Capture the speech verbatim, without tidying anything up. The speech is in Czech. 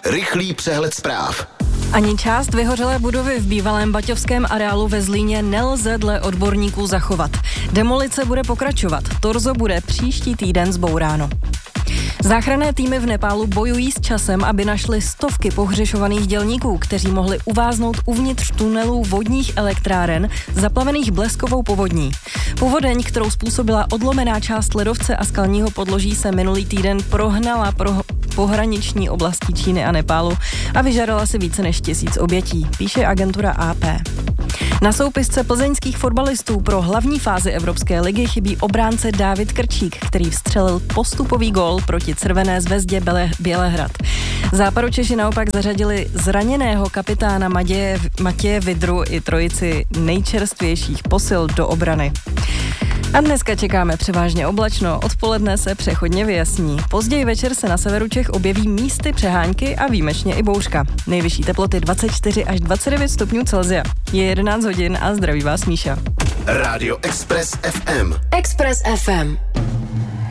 Rychlý přehled zpráv. Ani část vyhořelé budovy v bývalém baťovském areálu ve Zlíně nelze dle odborníků zachovat. Demolice bude pokračovat. Torzo bude příští týden zbouráno. Záchranné týmy v Nepálu bojují s časem, aby našli stovky pohřešovaných dělníků, kteří mohli uváznout uvnitř tunelů vodních elektráren zaplavených bleskovou povodní. Povodeň, kterou způsobila odlomená část ledovce a skalního podloží, se minulý týden prohnala pro pohraniční oblasti Číny a Nepálu a vyžádala si více než tisíc obětí, píše agentura A P. Na soupisce plzeňských fotbalistů pro hlavní fázi Evropské ligy chybí obránce Dávid Krčík, který vstřelil postupový gól proti Crvené zvezdě Běle, Bělehrad. Západočeši naopak zařadili zraněného kapitána Matěje, Matěje Vidru i trojici nejčerstvějších posil do obrany. A dneska čekáme převážně oblačno, odpoledne se přechodně vyjasní. Později večer se na severu Čech objeví místy přehánky a výjimečně i bouřka. Nejvyšší teploty dvacet čtyři až dvacet devět stupňů Celsia. Je jedenáct hodin a zdraví vás Míša. Rádio Express F M. Express F M.